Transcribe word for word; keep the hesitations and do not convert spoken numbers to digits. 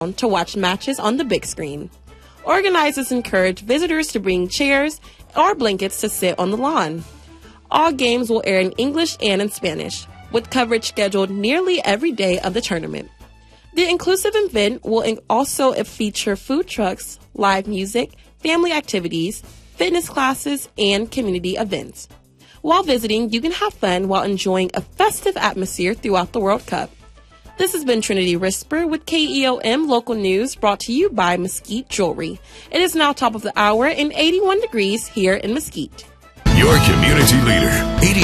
to watch matches on the big screen. Organizers encourage visitors to bring chairs or blankets to sit on the lawn. All games will air in English and in Spanish, with coverage scheduled nearly every day of the tournament. The inclusive event will also feature food trucks, live music, family activities, fitness classes, and community events. While visiting, you can have fun while enjoying a festive atmosphere throughout the World Cup. This has been Trinity Risper with K E O M Local News, brought to you by Mesquite Jewelry. It is now top of the hour and eighty-one degrees here in Mesquite. Your community leader, eighty